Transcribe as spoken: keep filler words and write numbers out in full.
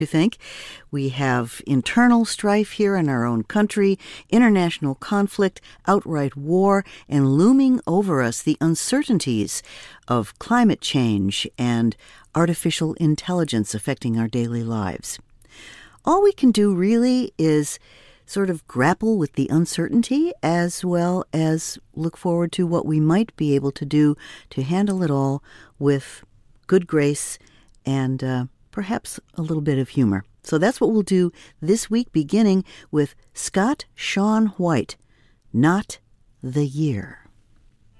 You think? We have internal strife here in our own country, international conflict, outright war, and looming over us the uncertainties of climate change and artificial intelligence affecting our daily lives. All we can do really is sort of grapple with the uncertainty as well as look forward to what we might be able to do to handle it all with good grace and uh, perhaps a little bit of humor. So that's what we'll do this week, beginning with Scott Shawn White, Not the Year.